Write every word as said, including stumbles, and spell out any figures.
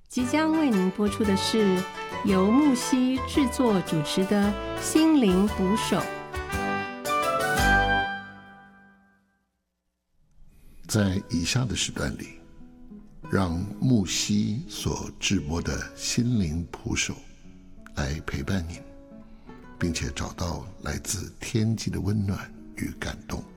即将为您播出的是由木西制作主持的心灵捕手。 在以下的时段里，让木西所制播的心灵捕手来陪伴您，并且找到来自天际的温暖与感动。